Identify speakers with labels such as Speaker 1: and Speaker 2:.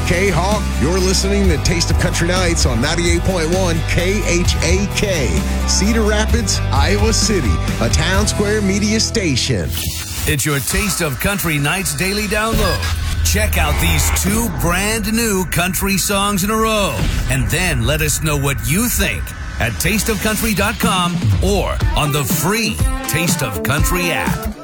Speaker 1: K-Hawk. You're listening to Taste of Country Nights on 98.1 KHAK, Cedar Rapids, Iowa City, a Town Square media station.
Speaker 2: It's your Taste of Country Nights daily download. Check out these 2 brand new country songs in a row, and then let us know what you think at tasteofcountry.com or on the free Taste of Country app.